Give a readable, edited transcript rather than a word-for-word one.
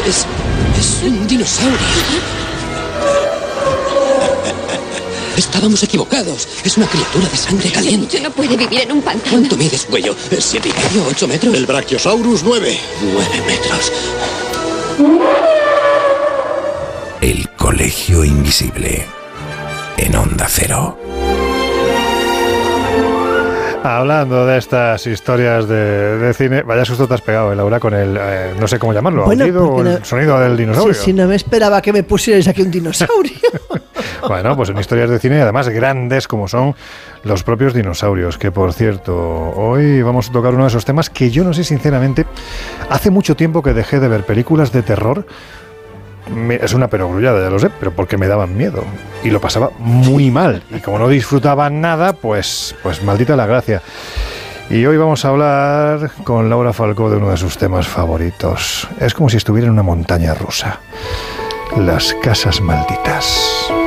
Es un dinosaurio. Estábamos equivocados. Es una criatura de sangre caliente. No puede vivir en un pantano. ¿Cuánto mides, cuello? ¿7,5, 8 metros? El Brachiosaurus 9. 9 metros. El Colegio Invisible. En Onda Cero. Hablando de estas historias de cine, vaya susto te has pegado, Laura, con el, no sé cómo llamarlo, aullido o el sonido del dinosaurio. Sí, no me esperaba que me pusierais aquí un dinosaurio. Bueno, pues en historias de cine, además grandes como son los propios dinosaurios, que por cierto, hoy vamos a tocar uno de esos temas que yo no sé sinceramente, hace mucho tiempo que dejé de ver películas de terror. Es una perogrullada, ya lo sé, pero porque me daban miedo y lo pasaba muy mal, y como no disfrutaba nada, pues maldita la gracia. Y hoy vamos a hablar con Laura Falcó de uno de sus temas favoritos. Es como si estuviera en una montaña rusa: las casas malditas.